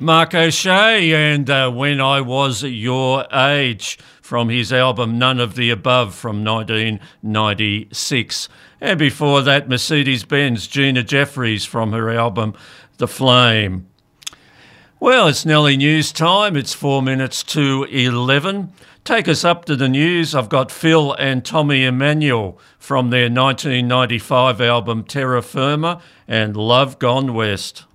Mark O'Shea and When I Was Your Age from his album None of the Above from 1996. And before that, Mercedes-Benz, Gina Jeffries from her album The Flame. Well, it's nearly news time. It's 4 minutes to 11. Take us up to the news. I've got Phil and Tommy Emmanuel from their 1995 album Terra Firma and Love Gone West.